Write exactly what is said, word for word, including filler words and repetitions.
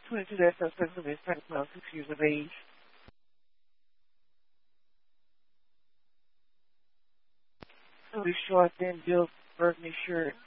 twenty-two, that suspect was about six years of age. Really short, thin built, burgundy shirt,